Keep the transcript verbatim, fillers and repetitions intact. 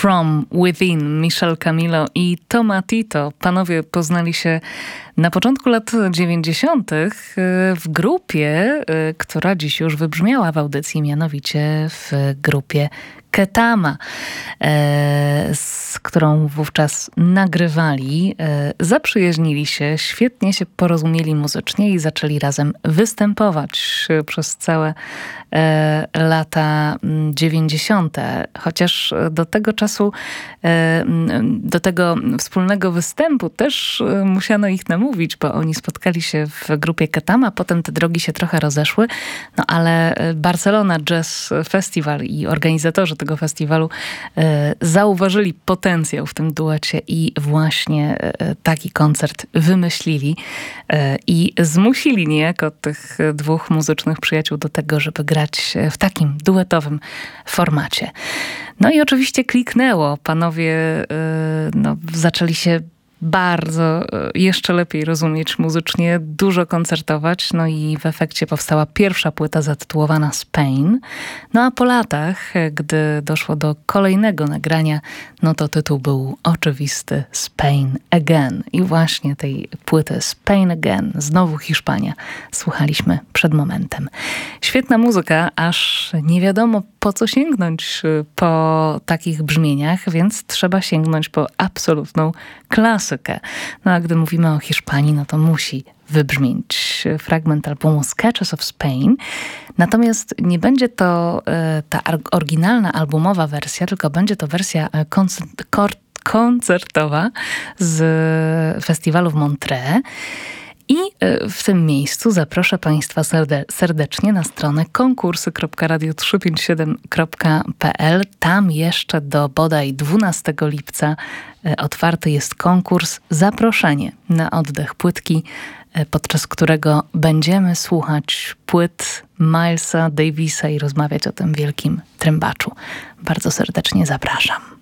From Within, Michel Camilo i Tomatito. Panowie poznali się na początku lat dziewięćdziesiątych w grupie, która dziś już wybrzmiała w audycji, mianowicie w grupie Ketama, z którą wówczas nagrywali. Zaprzyjaźnili się, świetnie się porozumieli muzycznie i zaczęli razem występować przez całe lata dziewięćdziesiąte. Chociaż do tego czasu, do tego wspólnego występu też musiano ich namówić, bo oni spotkali się w grupie Ketama, potem te drogi się trochę rozeszły, no ale Barcelona Jazz Festival i organizatorzy tego festiwalu e, zauważyli potencjał w tym duecie i właśnie e, taki koncert wymyślili e, i zmusili niejako tych dwóch muzycznych przyjaciół do tego, żeby grać w takim duetowym formacie. No i oczywiście kliknęło. Panowie e, no, zaczęli się bardzo jeszcze lepiej rozumieć muzycznie, dużo koncertować, no i w efekcie powstała pierwsza płyta zatytułowana Spain. No a po latach, gdy doszło do kolejnego nagrania, no to tytuł był oczywisty: Spain Again. I właśnie tej płyty Spain Again, znowu Hiszpania, słuchaliśmy przed momentem. Świetna muzyka, aż nie wiadomo po co sięgnąć po takich brzmieniach, więc trzeba sięgnąć po absolutną klasykę. No a gdy mówimy o Hiszpanii, no to musi wybrzmieć fragment albumu Sketches of Spain. Natomiast nie będzie to e, ta oryginalna albumowa wersja, tylko będzie to wersja koncert- koncertowa z festiwalu w Montreux. I w tym miejscu zaproszę Państwa serde- serdecznie na stronę konkursy kropka radio trzysta pięćdziesiąt siedem kropka p l. Tam jeszcze do bodaj dwunastego lipca otwarty jest konkurs, zaproszenie na oddech płytki, podczas którego będziemy słuchać płyt Milesa Davisa i rozmawiać o tym wielkim trębaczu. Bardzo serdecznie zapraszam.